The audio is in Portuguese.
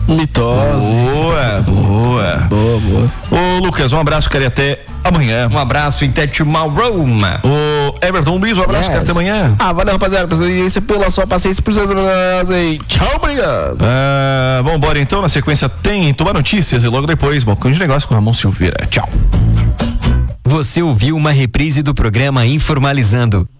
Mitose. Boa. Ô, Lucas, um abraço, cara, e até amanhã. Um abraço e até tomorrow. Ô, Everton Luiz, um abraço, cara, até amanhã. Valeu, rapaziada, pela sua paciência, por vocês aí. Tchau, obrigado. Vambora então, na sequência tem Tomar Notícias e logo depois, Balcão de Negócio com Ramon Silveira. Tchau. Você ouviu uma reprise do programa Informalizando.